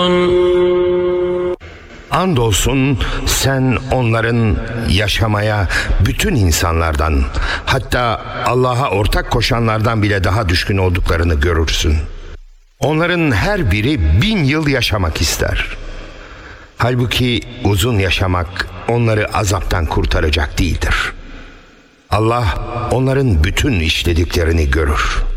Andolsun sen onların yaşamaya bütün insanlardan, hatta Allah'a ortak koşanlardan bile daha düşkün olduklarını görürsün. Onların her biri 1000 yıl yaşamak ister. Halbuki uzun yaşamak onları azaptan kurtaracak değildir. Allah onların bütün işlediklerini görür.